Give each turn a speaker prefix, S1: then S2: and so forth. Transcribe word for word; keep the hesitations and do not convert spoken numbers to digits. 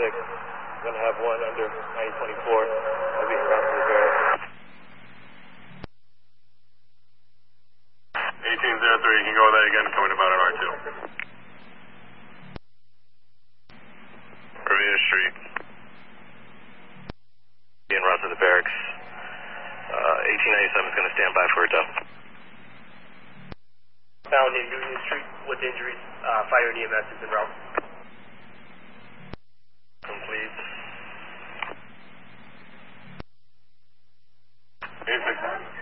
S1: six. I'm going to have one under nine twenty-four. I'll be around to the barracks.
S2: eighteen oh three, you can go with that again, coming about on R two. Revere Street.
S3: Being route to the barracks. Uh, eighteen ninety-seven is going to stand by for a dump.
S1: Found in Union Street with injuries. Uh, fire and E M S is en route.
S3: Complete.
S2: eight six.